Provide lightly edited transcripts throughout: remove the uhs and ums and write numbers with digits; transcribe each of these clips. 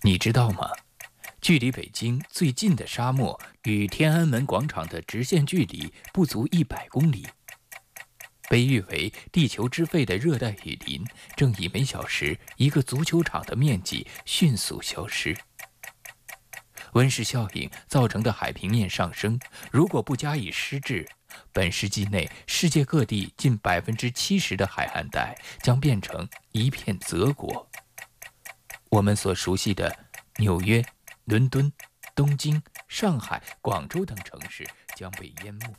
你知道吗？距离北京最近的沙漠与天安门广场的直线距离不足100公里。被誉为地球之肺的热带雨林，正以每小时1个足球场的面积迅速消失。温室效应造成的海平面上升，如果不加以施治，本世纪内世界各地近70%的海岸带将变成一片泽国。我们所熟悉的纽约、伦敦、东京、上海、广州等城市将被淹没。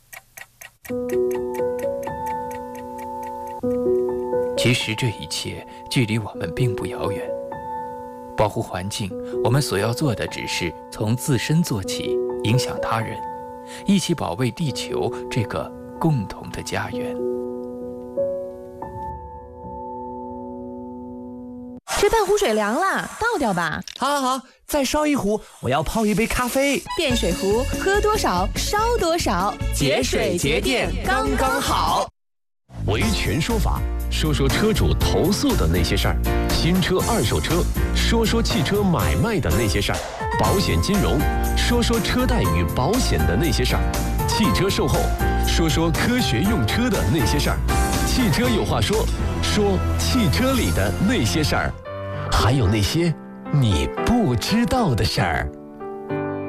其实这一切距离我们并不遥远。保护环境，我们所要做的只是从自身做起，影响他人，一起保卫地球这个共同的家园。 这半壶水凉了，倒掉吧。 好，再烧一壶，我要泡一杯咖啡。 电水壶，喝多少烧多少，节水节电刚刚好。 维权说法，说说车主投诉的那些事儿，新车二手车，说说汽车买卖的那些事儿，保险金融，说说车贷与保险的那些事儿，汽车售后，说说科学用车的那些事儿，汽车有话说，说汽车里的那些事儿，还有那些你不知道的事儿。